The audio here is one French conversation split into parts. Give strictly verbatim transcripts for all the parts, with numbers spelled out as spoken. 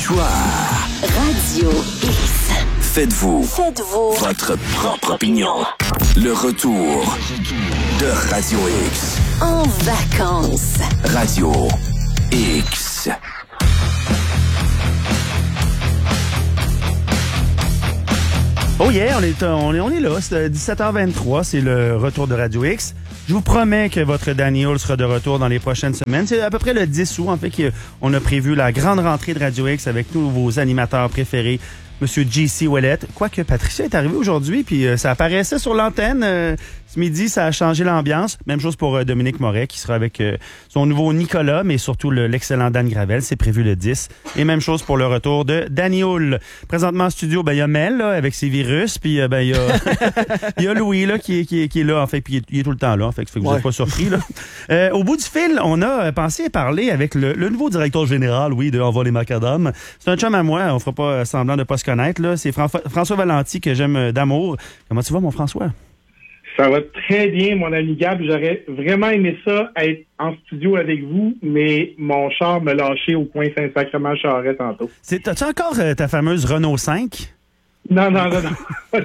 L'histoire. Radio X. Faites-vous. Faites-vous. Votre propre opinion. Le retour de Radio X. En vacances. Radio X. Oh yeah, on est, on est, on est là. C'est dix-sept heures vingt-trois, c'est le retour de Radio X. Je vous promets que votre Daniel sera de retour dans les prochaines semaines. C'est à peu près le dix août, en fait, qu'on a prévu la grande rentrée de Radio X avec tous vos animateurs préférés. Monsieur J C Ouellette. Quoique Patricia est arrivée aujourd'hui, puis euh, ça apparaissait sur l'antenne. Euh, ce midi, ça a changé l'ambiance. Même chose pour euh, Dominique Moret, qui sera avec euh, son nouveau Nicolas, mais surtout le, l'excellent Dan Gravel. C'est prévu le dix. Et même chose pour le retour de Daniel. Présentement en studio, ben il y a Mel là, avec ses virus, puis euh, ben il y a il y a Louis là qui est, qui est, qui est là, en fait, puis il est, il est tout le temps là, en fait, que vous n'êtes ouais. pas surpris là. Euh, au bout du fil, on a pensé parler avec le, le nouveau directeur général, oui, de Envol les Macadam. C'est un chum à moi, on fera pas semblant de pas se connaître là. C'est Fran- François Valenti que j'aime d'amour. Comment tu vas, mon François? Ça va très bien, mon ami Gab. J'aurais vraiment aimé ça, être en studio avec vous, mais mon char me lâchait au point Saint-Sacrement-Charest tantôt. C'est, t'as-tu encore euh, ta fameuse Renault cinq? Non, non, non, non.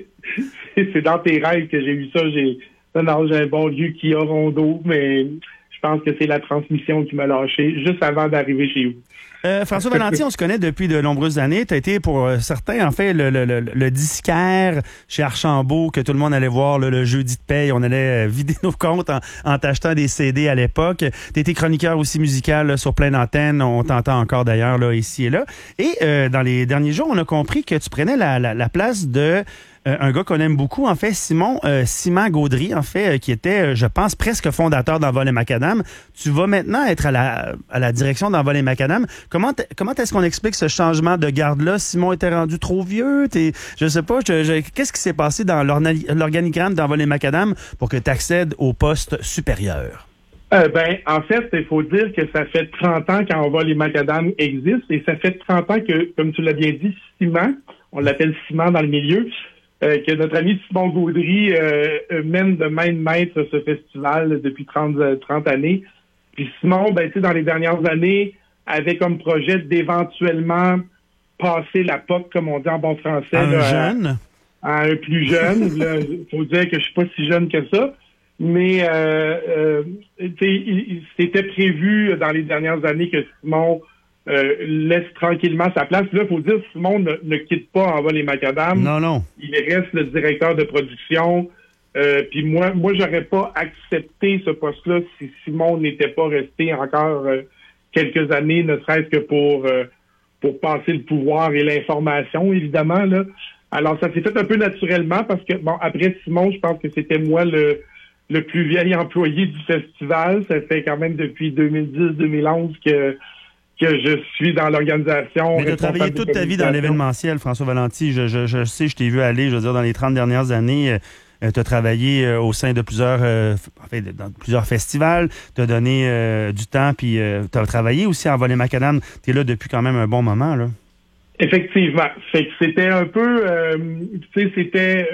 C'est dans tes rêves que j'ai eu ça. J'ai, non, non, j'ai un bon vieux Kia Rondo, mais je pense que c'est la transmission qui m'a lâché juste avant d'arriver chez vous. Euh, François Valenti, on se connaît depuis de nombreuses années. Tu as été pour euh, certains, en fait, le, le, le, le disquaire chez Archambault que tout le monde allait voir là, le jeudi de paye. On allait euh, vider nos comptes en, en t'achetant des C D à l'époque. Tu étais chroniqueur aussi musical là, sur plein d'antennes. On t'entend encore d'ailleurs là ici et là. Et euh, dans les derniers jours, on a compris que tu prenais la, la, la place de... Euh, un gars qu'on aime beaucoup, en fait, Simon euh, Simon Gaudry, en fait, euh, qui était, euh, je pense, presque fondateur d'Envol les Macadam. Tu vas maintenant être à la à la direction d'Envol les Macadam. Comment t- comment est-ce qu'on explique ce changement de garde-là? Simon était rendu trop vieux? T'es, je sais pas, je, je, qu'est-ce qui s'est passé dans l'organigramme d'Envol les Macadam pour que tu accèdes au poste supérieur? Euh, ben, en fait, il faut dire que ça fait trente ans qu'Envol les Macadam existe et ça fait trente ans que, comme tu l'as bien dit, Simon, on l'appelle Simon dans le milieu, Euh, que notre ami Simon Gaudry euh, mène de main de maître ce festival depuis trente, trente années. Puis Simon, ben, tu sais, dans les dernières années, avait comme projet d'éventuellement passer la P O C, comme on dit en bon français. Un là, jeune? À, à un plus jeune. Il faut dire que je suis pas si jeune que ça. Mais euh, euh, tu sais, il, il, c'était prévu dans les dernières années que Simon Euh, laisse tranquillement sa place. Là, il faut dire que Simon ne, ne quitte pas Envol les Macadam. Non, non. Il reste le directeur de production. Euh, Puis moi, moi, j'aurais pas accepté ce poste-là si Simon n'était pas resté encore euh, quelques années, ne serait-ce que pour euh, pour passer le pouvoir et l'information, évidemment. Là. Alors, ça s'est fait un peu naturellement parce que, bon, après Simon, je pense que c'était moi le le plus vieil employé du festival. Ça fait quand même depuis deux mille dix deux mille onze que que je suis dans l'organisation. Mais tu as travaillé toute ta vie dans l'événementiel, François Valenti. Je, je, je sais, je t'ai vu aller, je veux dire, dans les trente dernières années, euh, tu as travaillé euh, au sein de plusieurs, euh, en fait, dans plusieurs festivals, tu as donné euh, du temps, puis euh, tu as travaillé aussi à Envol les Macadam. Tu es là depuis quand même un bon moment, là. Effectivement. Fait que c'était un peu, euh, tu sais, c'était,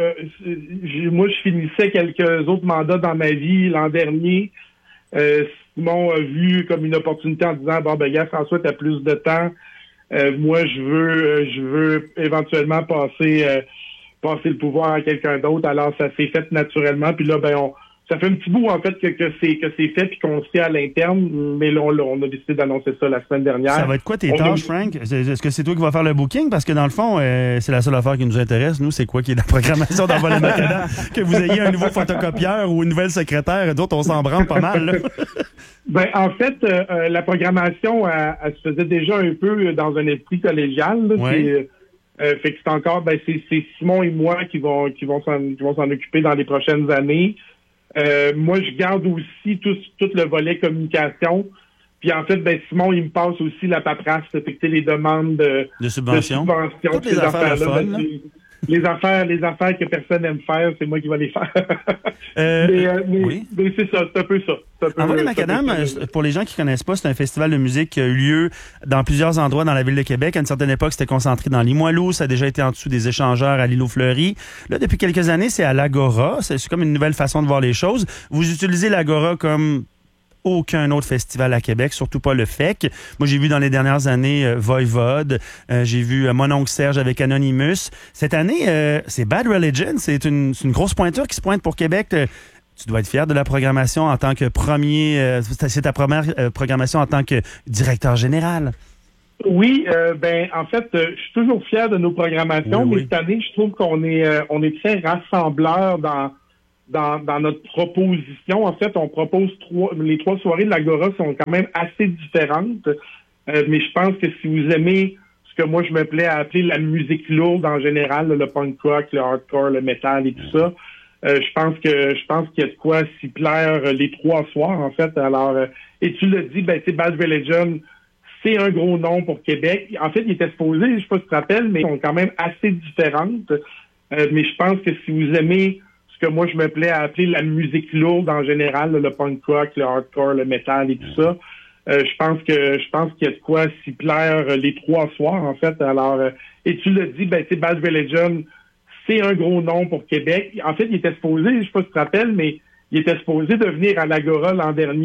euh, moi, je finissais quelques autres mandats dans ma vie l'an dernier. Euh, Simon a vu comme une opportunité en disant, bon, ben, gars, François, t'as plus de temps. Euh, moi, je veux, euh, je veux éventuellement passer, euh, passer le pouvoir à quelqu'un d'autre. Alors, ça s'est fait naturellement. Puis là, ben, on, ça fait un petit bout, en fait, que, que c'est, que c'est fait puis qu'on le sait à l'interne. Mais là, on, on a décidé d'annoncer ça la semaine dernière. Ça va être quoi tes on tâches, a... Frank? Est-ce que c'est toi qui vas faire le booking? Parce que dans le fond, euh, c'est la seule affaire qui nous intéresse. Nous, c'est quoi qui est la programmation d'Envol les Macadam? Que vous ayez un nouveau photocopieur ou une nouvelle secrétaire, d'autres, on s'en branle pas mal, là. Ben, en fait, euh, la programmation, elle, elle se faisait déjà un peu dans un esprit collégial. Là. Ouais. C'est, euh, fait que c'est encore, ben, c'est, c'est Simon et moi qui vont, qui vont s'en, qui vont s'en occuper dans les prochaines années. Euh, moi, je garde aussi tout, tout le volet communication. Puis en fait, ben, Simon, il me passe aussi la paperasse, fait que les demandes de, de subvention. De subvention toutes les affaires de fun, ben, les affaires, les affaires que personne n'aime faire, c'est moi qui vais les faire. euh, mais, euh, mais, oui. mais c'est ça, c'est un peu ça. Envol les Macadam, pour les gens qui connaissent pas, c'est un festival de musique qui a eu lieu dans plusieurs endroits dans la ville de Québec. À une certaine époque, c'était concentré dans Limoilou. Ça a déjà été en dessous des échangeurs à l'île aux Fleury. Là, depuis quelques années, c'est à l'Agora. C'est, c'est comme une nouvelle façon de voir les choses. Vous utilisez l'Agora comme aucun autre festival à Québec, surtout pas le F E C. Moi, j'ai vu dans les dernières années euh, Voivode, euh, j'ai vu euh, Mon oncle Serge avec Anonymous. Cette année, euh, c'est Bad Religion, c'est une, c'est une grosse pointure qui se pointe pour Québec. Euh, tu dois être fier de la programmation en tant que premier, euh, c'est ta première euh, programmation en tant que directeur général. Oui, euh, ben en fait, euh, je suis toujours fier de nos programmations, Oui, oui. mais cette année, je trouve qu'on est euh, on est très rassembleur dans, dans dans notre proposition. En fait, on propose trois les trois soirées de l'Agora sont quand même assez différentes, euh, mais je pense que si vous aimez ce que moi je me plais à appeler la musique lourde en général, le punk rock, le hardcore, le metal et tout ça, euh, je pense que je pense qu'il y a de quoi s'y plaire euh, les trois soirs en fait. Alors, euh, et tu l'as dit, ben c'est Bad Religion. C'est un gros nom pour Québec. En fait, il était supposé, je sais pas si tu te rappelles, mais ils sont quand même assez différentes. Euh, mais je pense que si vous aimez ce que moi je me plais à appeler la musique lourde en général, le punk rock, le hardcore, le metal et tout ça, euh, je pense que je pense qu'il y a de quoi s'y plaire les trois soirs en fait. Alors, euh, et tu l'as dit, ben c'est Bad Religion, c'est un gros nom pour Québec. En fait, il était supposé, je sais pas si tu te rappelles, mais il était supposé de venir à l'Agora l'an dernier.